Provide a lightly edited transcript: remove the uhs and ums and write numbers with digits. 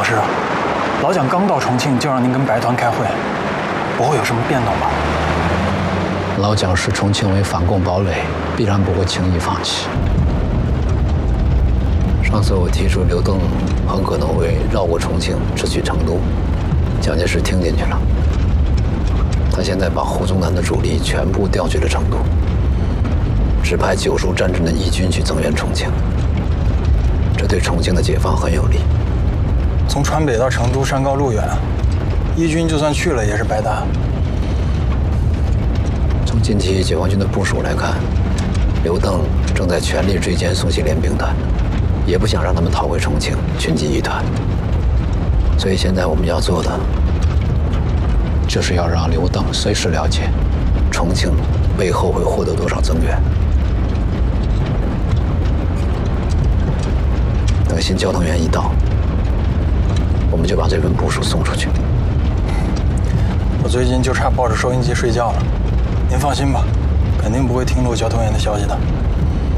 师，老蒋刚到重庆就让您跟白团开会，不会有什么变动吧？ 老蒋视重庆为反共堡垒，必然不会轻易放弃。上次我提出刘邓很可能会绕过重庆直取成都，蒋介石听进去了。他现在把胡宗南的主力全部调去了成都，只派9处战阵的义军去增援重庆，这对重庆的解放很有利。 从川北到成都山高路远，义军就算去了也是白搭。 从近期解放军的部署来看，刘邓正在全力追歼宋系联兵团，也不想让他们逃回重庆群击一团。所以现在我们要做的，就是要让刘邓随时了解重庆背后会获得多少增援。等新交通员一到，我们就把这份部署送出去。 我最近就差抱着收音机睡觉了，您放心吧，肯定不会听漏交通员的消息的。